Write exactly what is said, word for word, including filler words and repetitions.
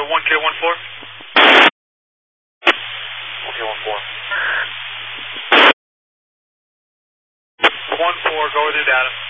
one K one four. one K one four. one four, go with your data.